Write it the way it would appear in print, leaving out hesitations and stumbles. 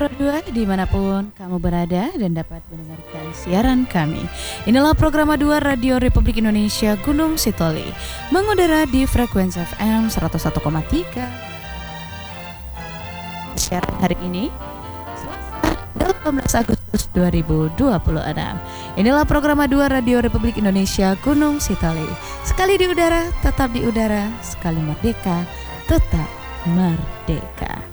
Pro 2 dimanapun kamu berada dan dapat mendengarkan siaran kami. Inilah program A2 Radio Republik Indonesia Gunung Sitoli, mengudara di frekuensi FM 101,3. Siaran hari ini Selasa 18 Agustus 2026. Inilah program A2 Radio Republik Indonesia Gunung Sitoli. Sekali di udara, tetap di udara. Sekali merdeka, tetap merdeka.